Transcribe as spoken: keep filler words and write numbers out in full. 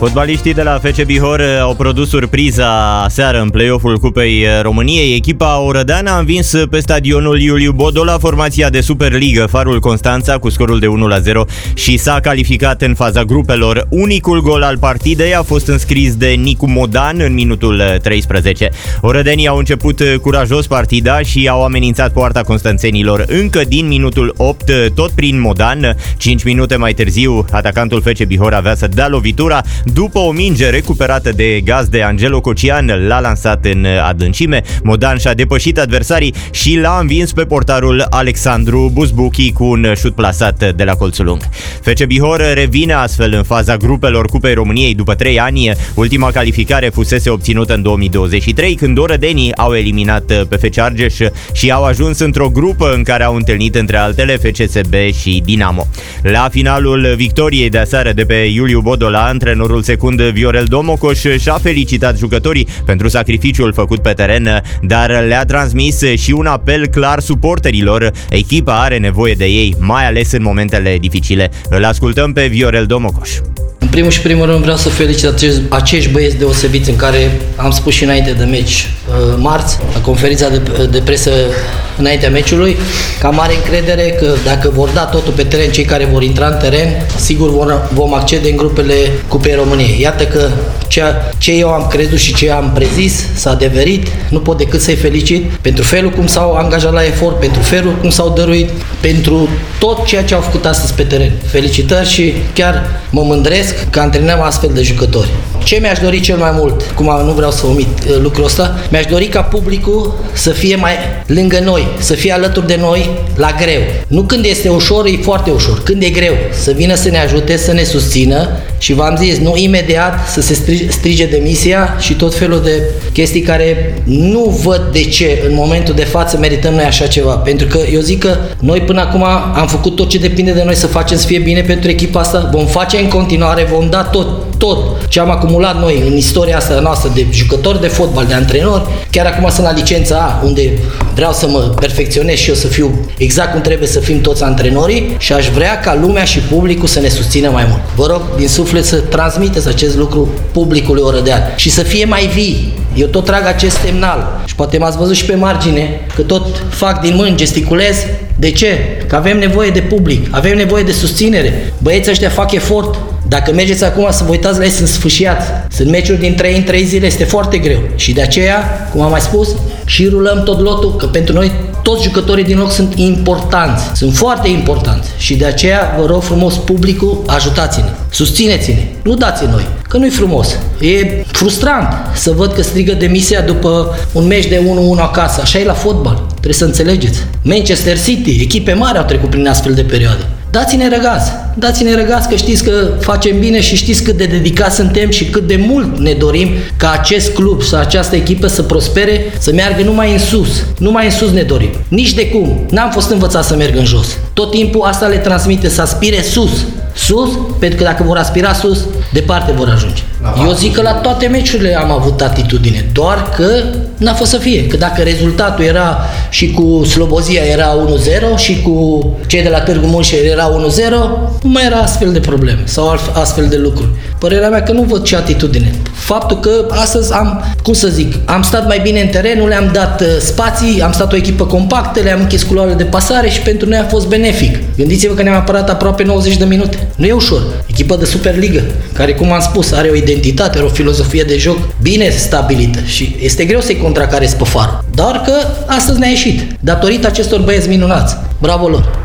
Fotbaliștii de la F C Bihor au produs surpriza seară în play-off-ul Cupei României. Echipa orădeană a învins pe stadionul Iuliu Bodola formația de Superligă Farul Constanța cu scorul de unu la zero și s-a calificat în faza grupelor. Unicul gol al partidei a fost înscris de Nicu Modan în minutul treisprezece. Orădenii au început curajos partida și au amenințat poarta constanțenilor încă din minutul opt, tot prin Modan. cinci minute mai târziu, atacantul F C Bihor avea să dea lovitura. După o minge recuperată de gazde, Angelo Cocian l-a lansat în adâncime. Modan și-a depășit adversarii și l-a învins pe portarul Alexandru Buzbuchi cu un șut plasat de la colțul lung. F C Bihor revine astfel în faza grupelor Cupei României după trei ani. Ultima calificare fusese obținută în două mii douăzeci și trei, când orădenii au eliminat pe F C Argeș și au ajuns într-o grupă în care au întâlnit între altele F C S B și Dinamo. La finalul victoriei de aseară de pe Iuliu Bodola, antrenorul secund Viorel Domocoș și-a felicitat jucătorii pentru sacrificiul făcut pe teren, dar le-a transmis și un apel clar suporterilor. Echipa are nevoie de ei, mai ales în momentele dificile. Îl ascultăm pe Viorel Domocoș. În primul și primul rând vreau să felicit acești, acești băieți deosebiți, în care am spus și înainte de meci marți, la conferința de, de presă înaintea meciului, că am mare încredere că dacă vor da totul pe teren cei care vor intra în teren, sigur vor, vom accede în grupele Cupei României. Iată că ceea, ce eu am crezut și ce am prezis s-a adeverit. Nu pot decât să-i felicit pentru felul cum s-au angajat la efort, pentru felul cum s-au dăruit, pentru tot ceea ce au făcut astăzi pe teren. Felicitări și chiar mă mândresc că antrenăm astfel de jucători. Ce mi-aș dori cel mai mult, cum nu vreau să omit lucrul ăsta, mi-aș dori ca publicul să fie mai lângă noi, să fie alături de noi la greu. Nu când este ușor, e foarte ușor. Când e greu, să vină să ne ajute, să ne susțină și v-am zis, nu imediat să se strige, strige demisia și tot felul de chestii care nu văd de ce în momentul de față merităm noi așa ceva. Pentru că eu zic că noi până acum am făcut tot ce depinde de noi să facem să fie bine pentru echipa asta, vom face în continuare, vom da tot, tot ce am acumulat noi în istoria asta noastră de jucători de fotbal, de antrenori. Chiar acum sunt la licența A, unde vreau să mă perfecționez și eu să fiu exact cum trebuie să fim toți antrenorii și aș vrea ca lumea și publicul să ne susțină mai mult. Vă rog din suflet să transmiteți acest lucru publicului orădean și să fie mai vii. Eu tot trag acest semnal și poate m-ați văzut și pe margine că tot fac din mâini, gesticulez. De ce? Că avem nevoie de public, avem nevoie de susținere. Băieții ăștia fac efort. Dacă mergeți acum să vă uitați la ei, sunt sfâșiați. Sunt meciuri din trei în trei zile, este foarte greu. Și de aceea, cum am mai spus, și rulăm tot lotul, că pentru noi toți jucătorii din loc sunt importanți. Sunt foarte importanți. Și de aceea, vă rog frumos, publicul, ajutați-ne. Susțineți-ne. Nu dați noi, că nu-i frumos. E frustrant să văd că strigă demisia după un meci de unu unu acasă. Așa e la fotbal. Trebuie să înțelegeți. Manchester City, echipe mari au trecut prin astfel de perioade. Dați-ne răgaz, dați-ne răgaz că știți că facem bine și știți cât de dedicați suntem și cât de mult ne dorim ca acest club sau această echipă să prospere, să meargă numai în sus. Numai în sus ne dorim. Nici de cum. N-am fost învățați să merg în jos. Tot timpul asta le transmite, să aspire sus. Sus, pentru că dacă vor aspira sus, departe vor ajunge. Aha. Eu zic că la toate meciurile am avut atitudine, doar că n-a fost să fie. Că dacă rezultatul era și cu Slobozia era unu zero și cu cei de la Târgu Mureș era unu zero, nu mai era astfel de probleme sau astfel de lucruri. Părerea mea că nu văd ce atitudine. Faptul că astăzi am, cum să zic, am stat mai bine în teren, nu le-am dat uh, spații, am stat o echipă compactă, le-am închis culoarele de pasare și pentru noi a fost benefic. Gândiți-vă că ne-am apărat aproape nouăzeci de minute. Nu e ușor. Echipă de Superligă, care, cum am spus, are o identitate, are o filozofie de joc bine stabilită și este greu să-i contracarezi pe farul. Dar că astăzi ne-a ieșit, datorită acestor băieți minunați. Bravo lor!